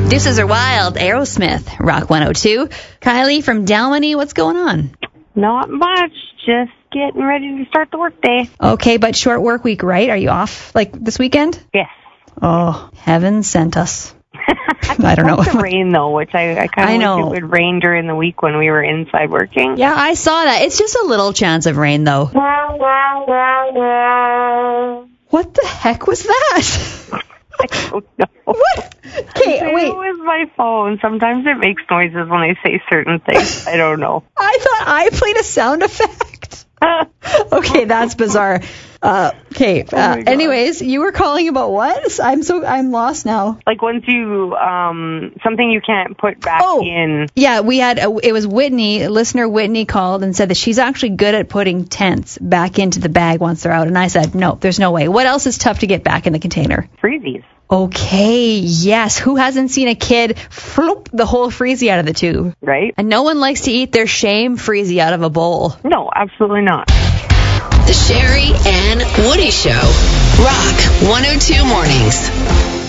Deuces Are Wild, Aerosmith, Rock 102. Kylie from Dalmany, what's going on? Not much. Just getting ready to start the workday. Okay, but short work week, right? Are you off, this weekend? Yes. Oh, heaven sent us. I don't know. It's the rain, though, which I kind of wish it would rain during the week when we were inside working. Yeah, I saw that. It's just a little chance of rain, though. What the heck was that? I don't know. What? Okay, wait. It was my phone. Sometimes it makes noises when I say certain things. I don't know. I thought I played a sound effect. Okay, that's bizarre. Anyways, you were calling about what? I'm lost now. Like once you, something you can't put back in. Yeah, it was Whitney, listener Whitney called and said that she's actually good at putting tents back into the bag once they're out. And I said, no, there's no way. What else is tough to get back in the container? Freezies. Okay, yes. Who hasn't seen a kid floop the whole Freezy out of the tube? Right. And no one likes to eat their shame Freezy out of a bowl. No, absolutely not. The Sherry and Woody Show. Rock 102 Mornings.